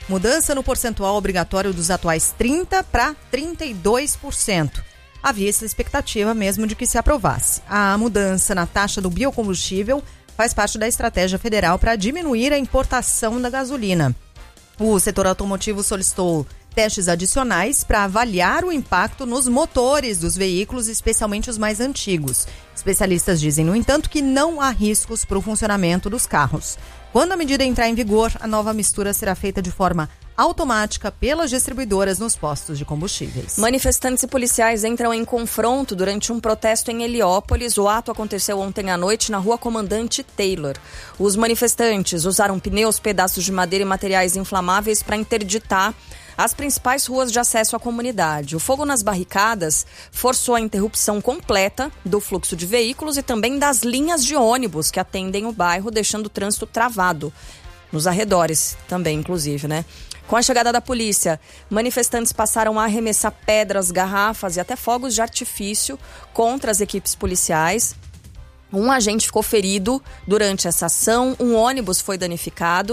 mudança no percentual obrigatório dos atuais 30% para 32%. Havia essa expectativa mesmo de que se aprovasse. A mudança na taxa do biocombustível faz parte da estratégia federal para diminuir a importação da gasolina. O setor automotivo solicitou testes adicionais para avaliar o impacto nos motores dos veículos, especialmente os mais antigos. Especialistas dizem, no entanto, que não há riscos para o funcionamento dos carros. Quando a medida entrar em vigor, a nova mistura será feita de forma automática pelas distribuidoras nos postos de combustíveis. Manifestantes e policiais entram em confronto durante um protesto em Heliópolis. O ato aconteceu ontem à noite na Rua Comandante Taylor. Os manifestantes usaram pneus, pedaços de madeira e materiais inflamáveis para interditar as principais ruas de acesso à comunidade. O fogo nas barricadas forçou a interrupção completa do fluxo de veículos e também das linhas de ônibus que atendem o bairro, deixando o trânsito travado. Nos arredores também, inclusive, né? Com a chegada da polícia, manifestantes passaram a arremessar pedras, garrafas e até fogos de artifício contra as equipes policiais. Um agente ficou ferido durante essa ação, um ônibus foi danificado.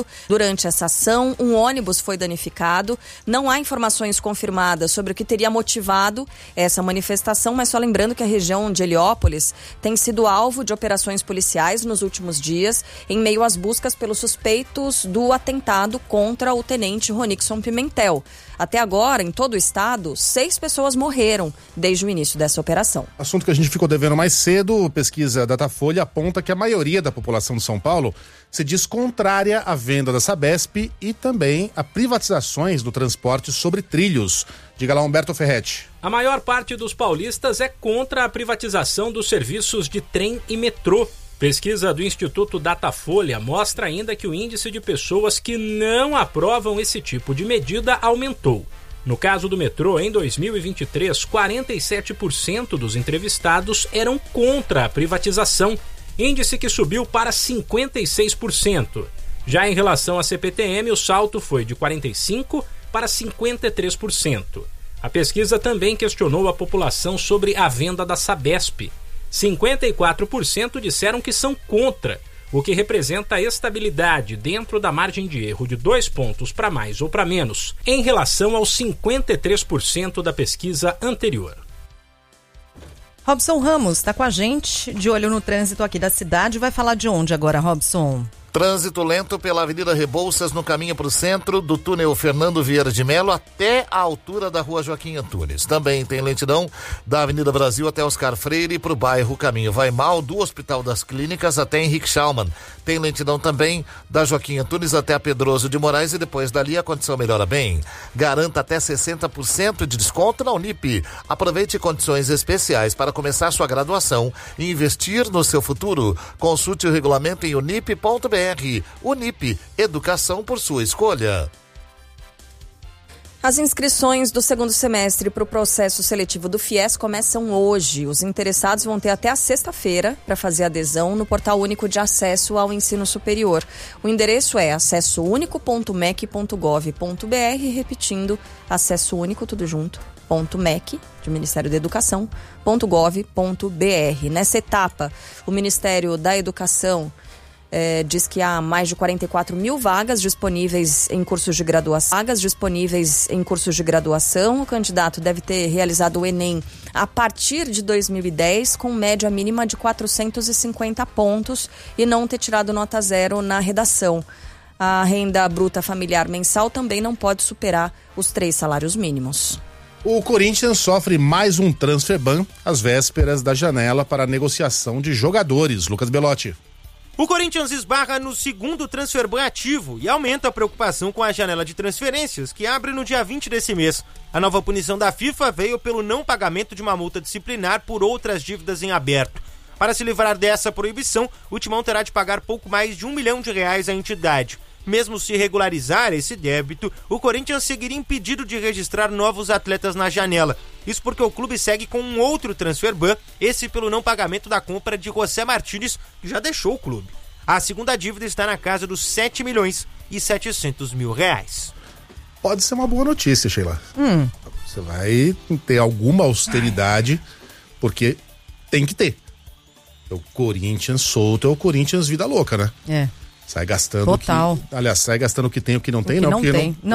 Não há informações confirmadas sobre o que teria motivado essa manifestação, mas só lembrando que a região de Heliópolis tem sido alvo de operações policiais nos últimos dias, em meio às buscas pelos suspeitos do atentado contra o tenente Ronixon Pimentel. Até agora, em todo o estado, 6 pessoas morreram desde o início dessa operação. Assunto que a gente ficou devendo mais cedo, pesquisa Datafolha aponta que a maioria da população de São Paulo se diz contrária à venda da Sabesp e também a privatizações do transporte sobre trilhos. Diga lá, Humberto Ferretti. A maior parte dos paulistas é contra a privatização dos serviços de trem e metrô. Pesquisa do Instituto Datafolha mostra ainda que o índice de pessoas que não aprovam esse tipo de medida aumentou. No caso do metrô, em 2023, 47% dos entrevistados eram contra a privatização, índice que subiu para 56%. Já em relação à CPTM, o salto foi de 45% para 53%. A pesquisa também questionou a população sobre a venda da Sabesp. 54% disseram que são contra, o que representa a estabilidade dentro da margem de erro de 2 pontos para mais ou para menos, em relação aos 53% da pesquisa anterior. Robson Ramos está com a gente, de olho no trânsito aqui da cidade. Vai falar de onde agora, Robson? Trânsito lento pela Avenida Rebouças no caminho para o centro, do túnel Fernando Vieira de Melo até a altura da Rua Joaquim Antunes. Também tem lentidão da Avenida Brasil até Oscar Freire para o bairro Caminho Vai Mal, do Hospital das Clínicas até Henrique Schaumann. Tem lentidão também da Joaquim Antunes até a Pedroso de Moraes e depois dali a condição melhora bem. Garanta até 60% de desconto na Unip. Aproveite condições especiais para começar sua graduação e investir no seu futuro. Consulte o regulamento em unip.br. Unip, educação por sua escolha. As inscrições do segundo semestre para o processo seletivo do FIES começam hoje. Os interessados vão ter até a sexta-feira para fazer adesão no Portal Único de Acesso ao Ensino Superior. O endereço é acessounico.mec.gov.br, repetindo, acessounico, tudo junto, .mec, de Ministério da Educação, .gov.br. Nessa etapa, o Ministério da Educação diz que há mais de 44 mil vagas disponíveis em cursos de graduação. O candidato deve ter realizado o Enem a partir de 2010, com média mínima de 450 pontos e não ter tirado nota 0 na redação. A renda bruta familiar mensal também não pode superar os 3 salários mínimos. O Corinthians sofre mais um transfer ban às vésperas da janela para a negociação de jogadores. Lucas Belotti. O Corinthians esbarra no segundo transfer ban ativo e aumenta a preocupação com a janela de transferências, que abre no dia 20 desse mês. A nova punição da FIFA veio pelo não pagamento de uma multa disciplinar por outras dívidas em aberto. Para se livrar dessa proibição, o Timão terá de pagar pouco mais de R$1 milhão à entidade. Mesmo se regularizar esse débito, o Corinthians seguiria impedido de registrar novos atletas na janela. Isso porque o clube segue com um outro transfer ban, esse pelo não pagamento da compra de José Martínez, que já deixou o clube. A segunda dívida está na casa dos R$7.700.000. Pode ser uma boa notícia, Sheila. Você vai ter alguma austeridade, porque tem que ter. O Corinthians solto é o Corinthians vida louca, né? É. Sai gastando total. Sai gastando o que tem, o que não tem, não tem.